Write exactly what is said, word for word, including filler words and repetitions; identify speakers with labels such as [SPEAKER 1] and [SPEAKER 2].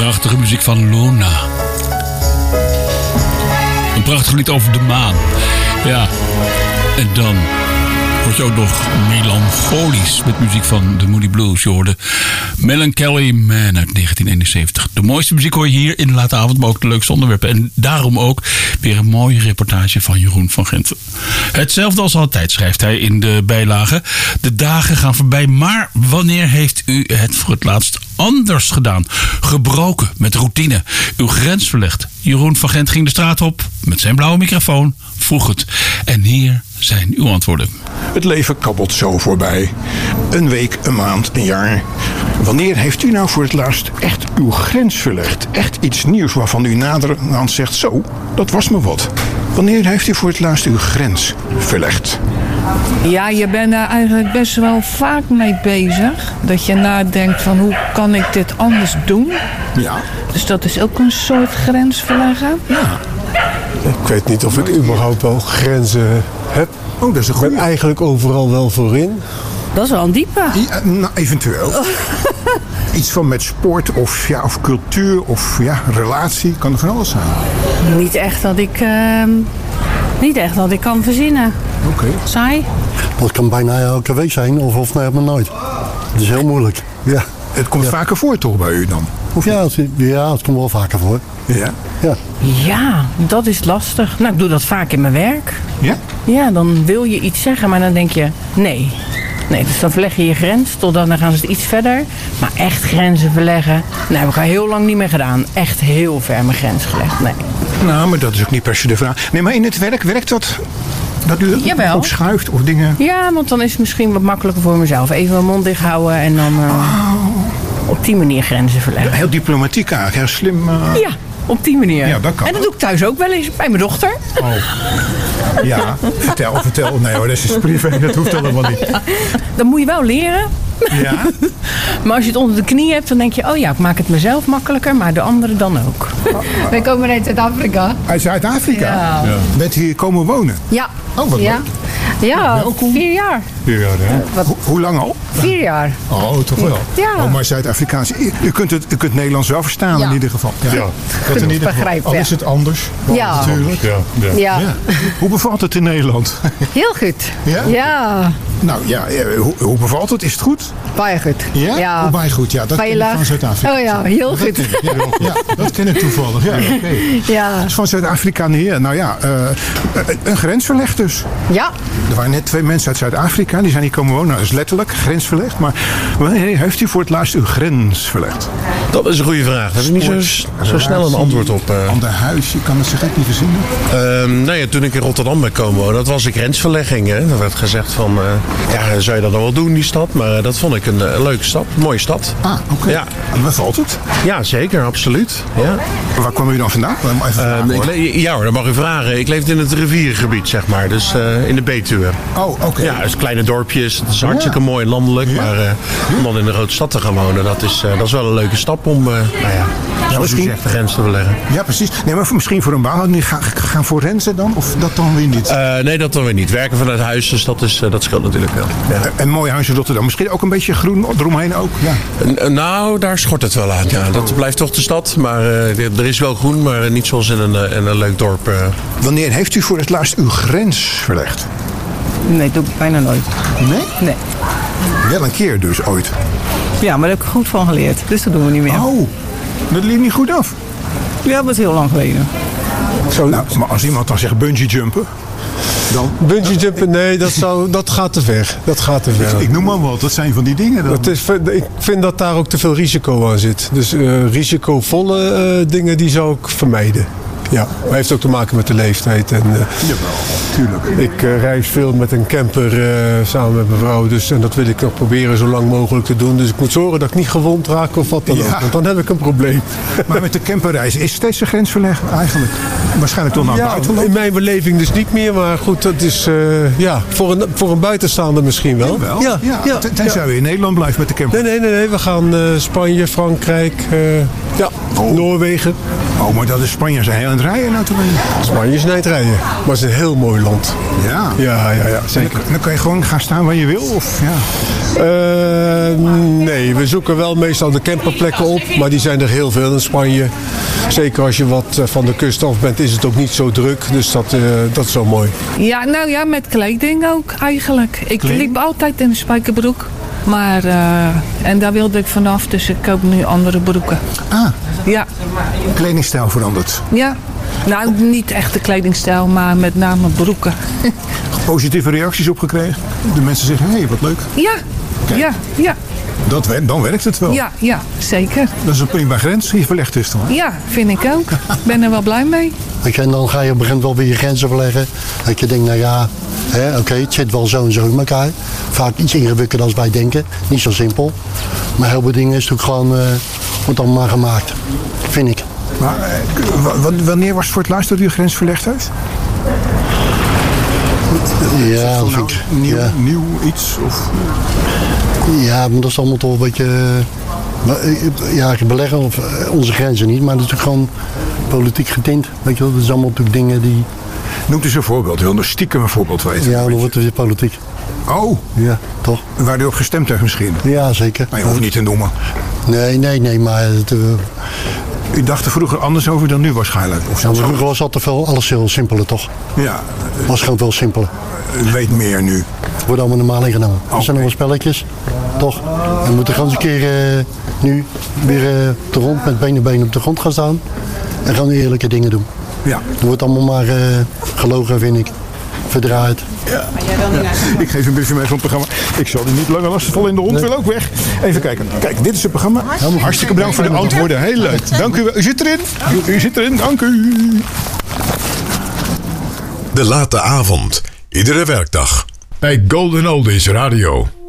[SPEAKER 1] Prachtige muziek van Luna. Een prachtig lied over de maan. Ja, en dan word je ook nog melancholisch met muziek van de Moody Blues. Je hoorde Melancholy Man uit negentien eenenzeventig. De mooiste muziek hoor je hier in de late avond, maar ook de leukste onderwerpen. En daarom ook weer een mooie reportage van Jeroen van Genten. Hetzelfde als altijd, schrijft hij in de bijlage. De dagen gaan voorbij, maar wanneer heeft u het voor het laatst anders gedaan? Gebroken met routine, uw grens verlegd. Jeroen van Gent ging de straat op met zijn blauwe microfoon, vroeg het. En hier zijn uw antwoorden.
[SPEAKER 2] Het leven kabbelt zo voorbij. Een week, een maand, een jaar. Wanneer heeft u nou voor het laatst echt uw grens verlegd? Echt iets nieuws waarvan u naderhand zegt, zo, dat was me wat. Wanneer heeft u voor het laatst uw grens verlegd?
[SPEAKER 3] Ja, je bent daar eigenlijk best wel vaak mee bezig. Dat je nadenkt van hoe kan ik dit anders doen?
[SPEAKER 2] Ja.
[SPEAKER 3] Dus dat is ook een soort grens verleggen.
[SPEAKER 2] Ja.
[SPEAKER 4] Ik weet niet of ik überhaupt wel grenzen heb.
[SPEAKER 2] Oh, dat is een goede.
[SPEAKER 4] Ik ben eigenlijk overal wel voorin.
[SPEAKER 3] Dat is wel een diepe.
[SPEAKER 2] Ja, nou, eventueel. Oh. Iets van met sport of, ja, of cultuur of ja, relatie. Kan er van alles zijn.
[SPEAKER 5] Niet echt dat ik, uh, niet echt dat ik kan verzinnen.
[SPEAKER 2] Oké. Okay.
[SPEAKER 5] Saai?
[SPEAKER 4] Dat kan bijna elke week zijn of, of nee, maar nooit. Het is heel moeilijk. Ja.
[SPEAKER 2] Het komt ja. vaker voor toch bij u dan?
[SPEAKER 4] Of ja, het, ja, het komt wel vaker voor.
[SPEAKER 2] Ja?
[SPEAKER 4] Ja.
[SPEAKER 3] Ja, dat is lastig. Nou, ik doe dat vaak in mijn werk.
[SPEAKER 2] Ja?
[SPEAKER 3] Ja, dan wil je iets zeggen, maar dan denk je, nee. Nee, dus dan verleg je je grens, totdat dan gaan ze het iets verder. Maar echt grenzen verleggen, nee, heb ik al heel lang niet meer gedaan. Echt heel ver mijn grens gelegd, nee.
[SPEAKER 2] Nou, maar dat is ook niet per se de vraag. Nee, maar in het werk, werkt dat? Dat u
[SPEAKER 3] Jawel.
[SPEAKER 2] opschuift of dingen?
[SPEAKER 3] Ja, want dan is het misschien wat makkelijker voor mezelf. Even mijn mond dicht houden en dan uh, oh. op die manier grenzen verleggen.
[SPEAKER 2] Ja, heel diplomatiek eigenlijk, heel slim. Uh...
[SPEAKER 3] Ja, op die manier.
[SPEAKER 2] Ja, dat kan.
[SPEAKER 3] En dat doe ik thuis ook wel eens bij mijn dochter.
[SPEAKER 2] Oh. Ja, vertel, vertel. Nee hoor, dat is privé, dat hoeft allemaal niet.
[SPEAKER 3] Dan moet je wel leren.
[SPEAKER 2] Ja?
[SPEAKER 3] Maar als je het onder de knie hebt, dan denk je, oh ja, ik maak het mezelf makkelijker, maar de anderen dan ook.
[SPEAKER 6] Wij komen uit Zuid-Afrika.
[SPEAKER 2] Uit Zuid-Afrika?
[SPEAKER 6] Ja.
[SPEAKER 2] Ja. Bent hier komen wonen?
[SPEAKER 6] Ja.
[SPEAKER 2] Oh, wat
[SPEAKER 6] ja.
[SPEAKER 2] leuk.
[SPEAKER 6] Ja, Welkom. vier jaar.
[SPEAKER 2] Vier jaar, hè? Uh, Ho- hoe lang al?
[SPEAKER 6] Vier jaar.
[SPEAKER 2] Oh, toch wel?
[SPEAKER 6] Ja.
[SPEAKER 2] Oh, maar Zuid-Afrikaans. U kunt het u kunt Nederlands wel verstaan ja. in ieder geval. Ja. ja.
[SPEAKER 6] Dat in ieder geval.
[SPEAKER 2] Al is het anders.
[SPEAKER 6] Ja.
[SPEAKER 2] Natuurlijk.
[SPEAKER 4] Ja.
[SPEAKER 6] Ja. Ja.
[SPEAKER 2] Ja. Hoe bevalt het in Nederland?
[SPEAKER 6] Heel goed.
[SPEAKER 2] Ja?
[SPEAKER 6] Ja.
[SPEAKER 2] Nou ja, hoe, hoe bevalt het? Is het goed?
[SPEAKER 6] Baie goed.
[SPEAKER 2] Ja?
[SPEAKER 6] Ja.
[SPEAKER 2] Oh, baie goed, ja. Dat ken ik van Zuid-Afrika.
[SPEAKER 6] Oh ja, heel
[SPEAKER 2] dat
[SPEAKER 6] goed.
[SPEAKER 2] Ken ik. Ja, dat ken ik toevallig. Ja, okay.
[SPEAKER 6] Ja.
[SPEAKER 2] Dat is van Zuid-Afrika neer. Nou ja, uh, een grens verlegd dus.
[SPEAKER 6] Ja.
[SPEAKER 2] Er waren net twee mensen uit Zuid-Afrika, die zijn hier komen wonen. Nou, dat is letterlijk grens verlegd. Maar wanneer heeft u voor het laatst uw grens verlegd?
[SPEAKER 7] Dat is een goede vraag. Daar heb ik niet zo, zo snel een antwoord op. Uh.
[SPEAKER 2] Ander huis, je kan het zich echt niet verzinnen.
[SPEAKER 7] Uh, nou ja, toen ik in Rotterdam ben komen wonen, dat was een grensverlegging. Hè. Er werd gezegd van, uh, ja, zou je dat nog wel doen, die stad? Maar uh, dat vond ik een, een leuke stad, een mooie stad.
[SPEAKER 2] Ah, oké. Okay. Ja. En bevalt het?
[SPEAKER 7] Ja, zeker, absoluut. Ja.
[SPEAKER 2] Waar kwam u dan vandaan? Even vragen,
[SPEAKER 7] uh, ik le- ja hoor, dat mag u vragen. Ik leefde in het rivierengebied, zeg maar. Dus uh, in de Betuwe.
[SPEAKER 2] Oh, oké. Okay.
[SPEAKER 7] Ja, het is kleine dorpjes. Het is hartstikke ja. mooi en landelijk. Ja. Maar uh, om dan in een grote stad te gaan wonen, dat is, uh, dat is wel een leuke stap om, uh, nou ja, zoals misschien... u zegt, de grens te verleggen.
[SPEAKER 2] Ja, precies. Nee, maar misschien voor een baan gaan, gaan forensen dan? Of dat dan weer niet?
[SPEAKER 7] Uh, nee, dat dan weer niet. Werken vanuit huis, dus dat, is, uh, dat scheelt natuurlijk wel. Ja.
[SPEAKER 2] Een mooi huis in Rotterdam. Misschien ook een beetje groen eromheen ook? Ja.
[SPEAKER 7] Uh, nou, daar schort het wel aan. Ja, dat blijft toch de stad. Maar uh, er is wel groen, maar niet zoals in een, in een leuk dorp. Uh.
[SPEAKER 2] Wanneer heeft u voor het laatst uw grens verlegd?
[SPEAKER 3] Nee, dat doe ik bijna nooit.
[SPEAKER 2] Nee?
[SPEAKER 3] Nee.
[SPEAKER 2] Wel een keer dus, ooit?
[SPEAKER 3] Ja, maar daar heb ik goed van geleerd. Dus dat doen we niet meer.
[SPEAKER 2] Oh, dat liep niet goed af?
[SPEAKER 3] Ja, dat is heel lang geleden.
[SPEAKER 2] Zo, nou, maar als iemand dan zegt bungee jumpen... Dan...
[SPEAKER 4] Bungee jumpen, nee, dat, zou, dat gaat te ver. Dat gaat te ver.
[SPEAKER 2] Ik, ik noem maar wat, dat zijn van die dingen dan.
[SPEAKER 4] Dat is, ik vind dat daar ook te veel risico aan zit. Dus uh, risicovolle uh, dingen, die zou ik vermijden. Ja, maar heeft ook te maken met de leeftijd. En, uh,
[SPEAKER 2] Jawel, tuurlijk.
[SPEAKER 4] Ik uh, reis veel met een camper uh, samen met mijn vrouw. Dus, en dat wil ik nog proberen zo lang mogelijk te doen. Dus ik moet zorgen dat ik niet gewond raak of wat dan ja. ook. Want dan heb ik een probleem.
[SPEAKER 2] Maar met de camperreis is steeds een grens verlegd eigenlijk? Waarschijnlijk toch naar het
[SPEAKER 4] ja,
[SPEAKER 2] buitenland?
[SPEAKER 4] In mijn beleving dus niet meer. Maar goed, dat is uh, ja, voor, een, voor een buitenstaander misschien wel.
[SPEAKER 2] Jawel.
[SPEAKER 4] Ja,
[SPEAKER 2] ja, ja. Tenzij
[SPEAKER 4] ja.
[SPEAKER 2] we in Nederland blijven met de camper.
[SPEAKER 4] Nee, nee, nee. nee. We gaan uh, Spanje, Frankrijk, uh, ja, oh. Noorwegen.
[SPEAKER 2] Oh, maar dat is Spanje zijn heel aan het rijden natuurlijk.
[SPEAKER 4] Spanje is niet rijden, maar het is een heel mooi land.
[SPEAKER 2] Ja.
[SPEAKER 4] Ja, ja, ja, zeker.
[SPEAKER 2] Dan kan je gewoon gaan staan waar je wil? Of, ja.
[SPEAKER 4] Uh, nee, we zoeken wel meestal de camperplekken op, maar die zijn er heel veel in Spanje. Zeker als je wat van de kust af bent, is het ook niet zo druk. Dus dat, uh, dat is wel mooi.
[SPEAKER 8] Ja, nou ja, met kleding ook eigenlijk. Ik
[SPEAKER 2] Kleding?
[SPEAKER 8] liep altijd in een spijkerbroek. Maar, uh, en daar wilde ik vanaf, dus ik koop nu andere broeken.
[SPEAKER 2] Ah,
[SPEAKER 8] Ja,
[SPEAKER 2] kledingstijl veranderd.
[SPEAKER 8] ja. Nou, niet echt de kledingstijl, maar met name broeken.
[SPEAKER 2] Positieve reacties op gekregen? De mensen zeggen, hé, hey, wat leuk.
[SPEAKER 8] Ja, ja, ja,
[SPEAKER 2] Dat, wer- dan werkt het wel.
[SPEAKER 8] ja, ja, zeker.
[SPEAKER 2] Dat is een prima grens die je verlegd is dan.
[SPEAKER 8] Ja, vind ik ook. Ik ben er wel blij mee.
[SPEAKER 9] Weet je, en dan ga je op een gegeven moment wel weer je grenzen verleggen. Dat je denkt, nou ja, oké, okay, het zit wel zo en zo in elkaar. Vaak iets ingewikkelder dan wij denken. Niet zo simpel. Maar heel veel dingen is natuurlijk gewoon, uh, wordt allemaal maar gemaakt. Vind ik.
[SPEAKER 2] Maar eh, w- w- wanneer was het voor het laatst dat u een grens verlegd heeft?
[SPEAKER 9] Ja, dat
[SPEAKER 2] Nou,
[SPEAKER 9] vind ik.
[SPEAKER 2] nieuw,
[SPEAKER 9] Ja.
[SPEAKER 2] nieuw iets? Of...
[SPEAKER 9] Ja, maar dat is allemaal toch een beetje. Maar, eh, ja, beleggen of eh, onze grenzen niet, maar dat is natuurlijk gewoon politiek getint. Weet je wel, dat is allemaal natuurlijk dingen die.
[SPEAKER 2] Noemt eens een voorbeeld. U wil nog stiekem een voorbeeld weten.
[SPEAKER 9] Ja, dan wordt het weer politiek.
[SPEAKER 2] Oh,
[SPEAKER 9] Ja, toch?
[SPEAKER 2] waar u op gestemd heeft misschien.
[SPEAKER 9] Ja, zeker.
[SPEAKER 2] Maar je hoeft niet te noemen.
[SPEAKER 9] Nee, nee, nee, maar het, uh,
[SPEAKER 2] U dacht er vroeger anders over dan nu waarschijnlijk. Of
[SPEAKER 9] ja,
[SPEAKER 2] zo.
[SPEAKER 9] vroeger was altijd veel, alles veel simpeler, toch?
[SPEAKER 2] Ja,
[SPEAKER 9] Was gewoon veel simpeler.
[SPEAKER 2] u weet meer nu.
[SPEAKER 9] Het wordt allemaal normaal ingenomen. Er zijn nog wel spelletjes, toch? En we moeten gewoon eens een keer uh, nu weer uh, op de grond met benen benen op de grond gaan staan. En gewoon eerlijke dingen doen.
[SPEAKER 2] Ja.
[SPEAKER 9] Het wordt allemaal maar uh, gelogen, vind ik. Verdraaid.
[SPEAKER 2] Ja. Ik geef een briefje mee van het programma. Ik zal u niet langer lastigvallen in de hond wil ook weg. Even kijken. Kijk, dit is het programma. Hartstikke bedankt voor de antwoorden. Heel leuk. Dank u wel. U zit erin. U zit erin. Dank u.
[SPEAKER 10] De late avond. Iedere werkdag. Bij Golden Oldies Radio.